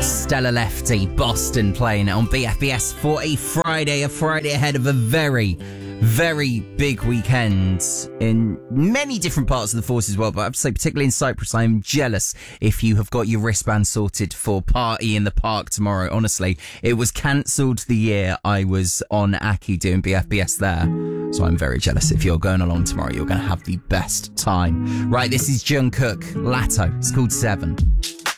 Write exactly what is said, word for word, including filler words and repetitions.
Stella Lefty, Boston, playing on B F B S for a Friday, a Friday ahead of a very, very big weekend in many different parts of the Forces world, but I have to say, particularly in Cyprus, I'm jealous if you have got your wristband sorted for Party in the Park tomorrow. Honestly, it was cancelled the year I was on Aki doing B F B S there, so I'm very jealous. If you're going along tomorrow, you're going to have the best time. Right, this is Jungkook, Latto, it's called Seven.